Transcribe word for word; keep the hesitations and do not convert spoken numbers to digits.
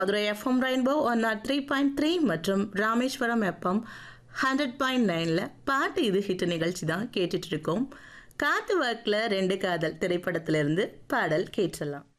Madurai FM rainbow one not three point three மற்றும் Rameswaram FM hundred point நைனில் பாட்டு இது ஹிட் நிகழ்ச்சி தான் கேட்டுட்டு இருக்கோம். காத்து வாக்கில் ரெண்டு காதல் திரைப்படத்திலிருந்து பாடல் கேட்கலாம்.